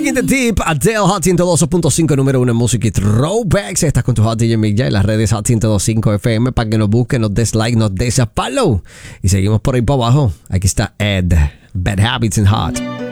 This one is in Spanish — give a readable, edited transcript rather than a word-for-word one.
in the Deep, Adele, Hot 102.5, número 1 en música y throwbacks. Estás con tu Hot DJ Mick J en las redes Hot 102.5 FM para que nos busques, nos des like, nos des a follow. Y seguimos por ahí para abajo. Aquí está Ed, Bad Habits and Hot.